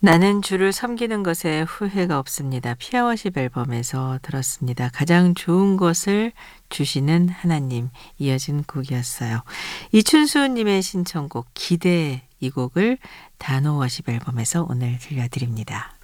나는 주를 섬기는 것에 후회가 없습니다. 피아워십 앨범에서 들었습니다. 가장 좋은 것을 주시는 하나님 이어진 곡이었어요. 이춘수 님의 신청곡 기대 이 곡을 단호워십 앨범에서 오늘 들려드립니다.